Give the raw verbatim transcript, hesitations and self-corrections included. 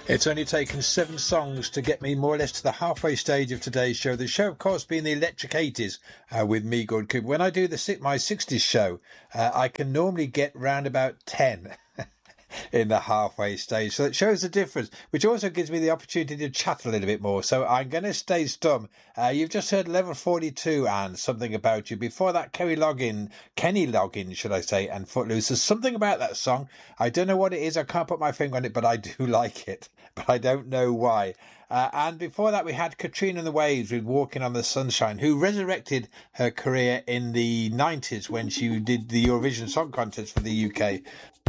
It's only taken seven songs to get me more or less to the halfway stage of today's show. The show, of course, being the Electric eighties uh, with me, Gordon Cooper. When I do the my sixties show, uh, I can normally get round about ten in the halfway stage. So it shows the difference, which also gives me the opportunity to chat a little bit more. So I'm going to stay stum. Uh, you've just heard Level forty-two and Something About You. Before that, Kerry Loggin, Kenny Loggin, should I say, and Footloose. There's something about that song. I don't know what it is. I can't put my finger on it, but I do like it. But I don't know why. Uh, and before that, we had Katrina and the Waves with Walking on the Sunshine, who resurrected her career in the nineties when she did the Eurovision Song Contest for the U K.